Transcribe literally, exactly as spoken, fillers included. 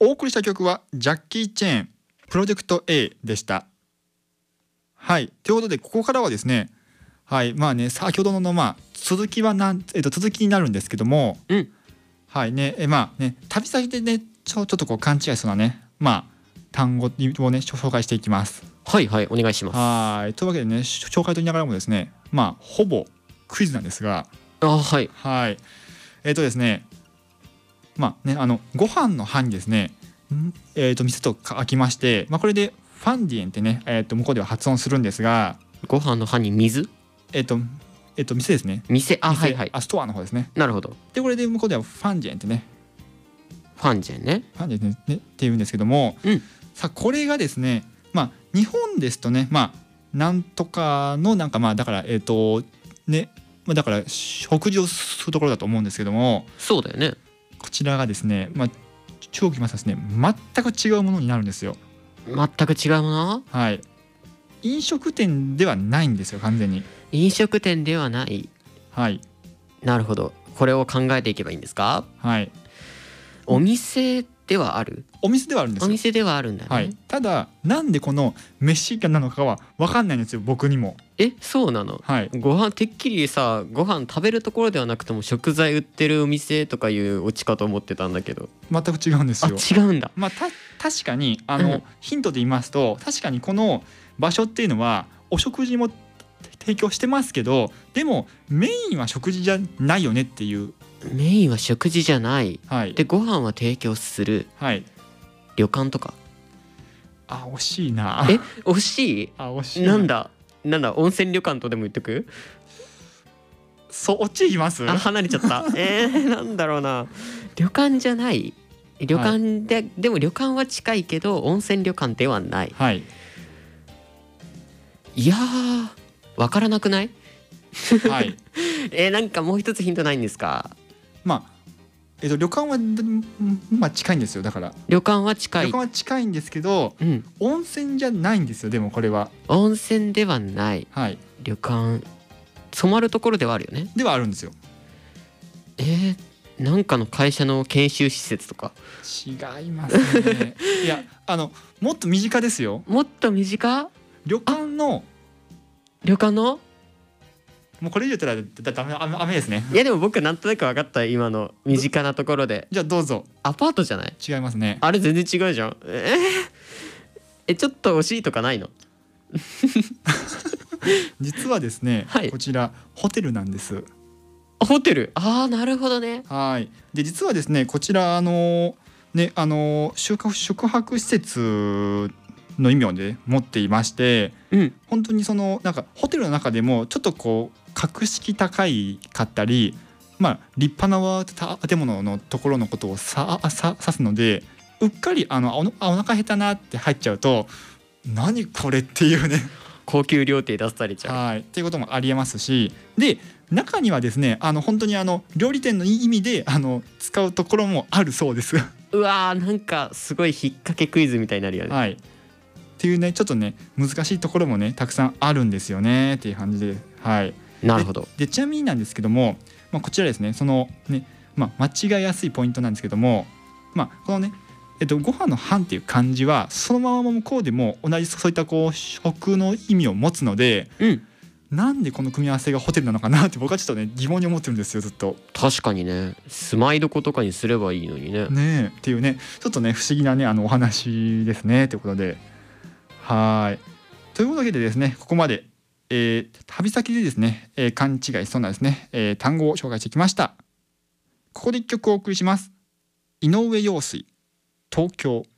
お送りした曲はジャッキー・チェーンプロジェクト A でした。はい、ということでここからはですね、はいまあね先ほどのまあ続きはなん、えっと、続きになるんですけども、 うん、 はいねえまあね旅先でねちょちょっとこう勘違いするのはねまあ単語をね紹介していきます。 はいはいお願いします。 はいというわけでね紹介と言いながらもですねまあほぼクイズなんですが、 あはいはいえっ、とですねまあねあのご飯の飯にですねんえっ、と店と書きまして、まあ、これでファンディエンってね、えー、と向こうでは発音するんですが、 ご飯の飯に水えっ、とえっ、と店ですね。 店あ店はいはいあストアの方ですね。 なるほど。 でこれで向こうではファンディエンってねファンジェンね。 ファンディエンってねっていうんですけども、 うん、 さあこれがですねまあ日本ですとねまあなんとかのなんかまあだからえっ、とねまあだから食事をするところだと思うんですけども、 そうだよね。 こちらがですねまあ中国来ますとですね全く違うものになるんですよ。 全く違うもの。 はい飲食店ではないんですよ完全に。 飲食店ではない。 はいなるほど。これを考えていけばいいんですか。 はいお店ではある。 お店ではあるんですよ。 お店ではあるんだね。 はい、ただなんでこの飯なのかは分かんないんですよ僕にも。 えそうなの。 はいご飯てっきりさご飯食べるところではなくても食材売ってるお店とかいうオチかと思ってたんだけど。 全く違うんですあよ。 違うんだ。 まあた確かにあの、 うんヒントで言いますと確かにこの場所っていうのはお食事も提供してますけどでもメインは食事じゃないよねっていう。 メインは食事じゃない。 はいでご飯は提供する。 はい旅館とか。 あ惜しいな。 え惜しい。 あ惜しいなんだなんだ温泉旅館とでも言っとく。 そっちいきます。 あ離れちゃったえー、なんだろうな。旅館じゃない旅館で、はい、でも旅館は近いけど温泉旅館ではない。 はいいやーわからなくないはいえー、なんかもう一つヒントないんですか。 まあえっと旅館はまあ近いんですよ。だから旅館は近い。 旅館は近いんですけど、 うん、 温泉じゃないんですよ。でもこれは温泉ではない。 はい旅館染まるところではあるよね。 ではあるんですよ。 えー、なんかの会社の研修施設とか。 違いますねいやあのもっと身近ですよ。 もっと身近。 旅館の旅館のもうこれ言ったらだダメダメですね。 いやでも僕なんとなく分かった今の身近なところで。 じゃあどうぞ。 アパートじゃない。 違いますね。 あれ全然違うじゃん。えー、えちょっと惜しいとかないの実はですね、 はい、 こちらホテルなんです。 ホテル。ああなるほどね。 はいで実はですねこちらあのねあの宿泊宿泊施設の意味をね持っていまして、 うん、 本当にそのなんかホテルの中でもちょっとこう格式高いかったり、まあ立派な建物のところのことをささ指すので、うっかりあのおお腹減ったなって入っちゃうと何これっていうね高級料亭出されちゃう。 はいっていうこともありえますし、で中にはですねあの本当にあの料理店の意味であの使うところもあるそうです。 うわーなんかすごい引っ掛けクイズみたいになるよね。 はいっていうねちょっとね難しいところもねたくさんあるんですよねっていう感じで、はい。 なるほど。 で, でちなみになんですけども、まあ、こちらですねそのね、まあ、間違いやすいポイントなんですけども、まあ、このねえっとご飯の飯っていう漢字はそのまま向こうでも同じそういったこう食の意味を持つので、 うん、 なんでこの組み合わせがホテルなのかなって僕はちょっとね疑問に思ってるんですよずっと。 確かにね住まいどことかにすればいいのにね。 ねえっていうねちょっとね不思議なねあのお話ですねということで、はいということでですねここまで、えー、旅先でですね、えー、勘違いしそうなですね、えー、単語を紹介してきました。ここで一曲お送りします。井上陽水東京。